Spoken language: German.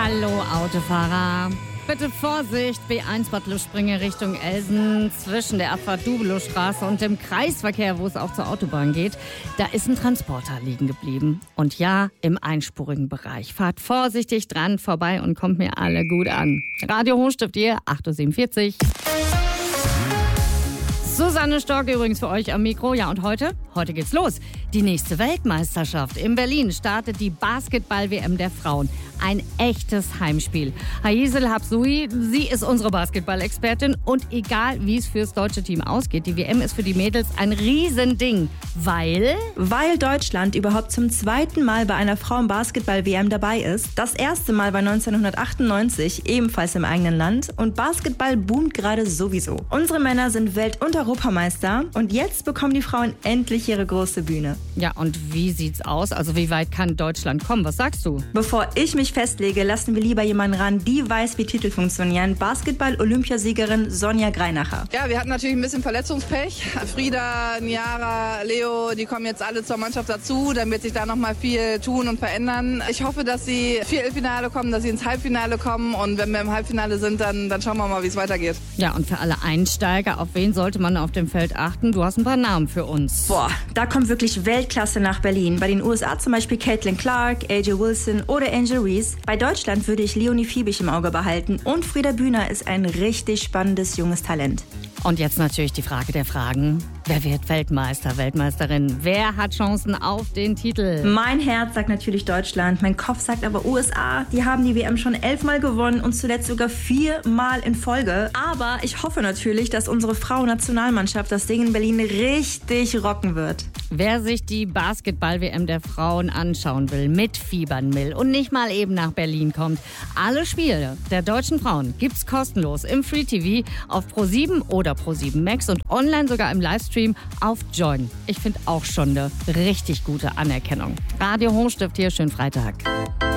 Hallo Autofahrer. Bitte Vorsicht, B1 Bad Luschbringe Richtung Elsen, zwischen der Abfahrt Dubelowstraße und dem Kreisverkehr, wo es auch zur Autobahn geht. Da ist ein Transporter liegen geblieben. Und ja, im einspurigen Bereich. Fahrt vorsichtig dran vorbei und kommt mir alle gut an. Radio Hochstift hier, 8.47 Uhr. Susanne Stork übrigens für euch am Mikro. Ja, und heute geht's los. Die nächste Weltmeisterschaft in Berlin startet die Basketball-WM der Frauen. Ein echtes Heimspiel. Hayezel Habsoui, sie ist unsere Basketball-Expertin. Und egal, wie es fürs deutsche Team ausgeht, die WM ist für die Mädels ein Riesending. Weil Deutschland überhaupt zum zweiten Mal bei einer Frauen-Basketball-WM dabei ist. Das erste Mal war 1998, ebenfalls im eigenen Land. Und Basketball boomt gerade sowieso. Unsere Männer sind Welt- und Europameister. Und jetzt bekommen die Frauen endlich ihre große Bühne. Ja, und wie sieht's aus? Also wie weit kann Deutschland kommen? Was sagst du? Bevor ich mich festlege, lassen wir lieber jemanden ran, die weiß, wie Titel funktionieren. Basketball-Olympiasiegerin Sonja Greinacher. Ja, wir hatten natürlich ein bisschen Verletzungspech. Frieda, Niara, Leo, die kommen jetzt alle zur Mannschaft dazu. Dann wird sich da nochmal viel tun und verändern. Ich hoffe, dass sie Viertelfinale kommen, dass sie ins Halbfinale kommen. Und wenn wir im Halbfinale sind, dann schauen wir mal, wie es weitergeht. Ja, und für alle Einsteiger, auf wen sollte man auf dem Feld achten? Du hast ein paar Namen für uns. Boah, da kommt wirklich Weltklasse nach Berlin. Bei den USA zum Beispiel Caitlin Clark, AJ Wilson oder Angel Reese. Bei Deutschland würde ich Leonie Fiebig im Auge behalten. Und Frieda Bühner ist ein richtig spannendes junges Talent. Und jetzt natürlich die Frage der Fragen. Wer wird Weltmeister, Weltmeisterin? Wer hat Chancen auf den Titel? Mein Herz sagt natürlich Deutschland, mein Kopf sagt aber USA. Die haben die WM schon 11-mal gewonnen und zuletzt sogar 4-mal in Folge. Aber ich hoffe natürlich, dass unsere Frauennationalmannschaft das Ding in Berlin richtig rocken wird. Wer sich die Basketball-WM der Frauen anschauen will, mitfiebern will und nicht mal eben nach Berlin kommt, alle Spiele der deutschen Frauen gibt's kostenlos im Free TV auf Pro7 oder Pro7 Max und online sogar im Livestream auf Join. Ich finde auch schon eine richtig gute Anerkennung. Radio Hochstift hier, schönen Freitag.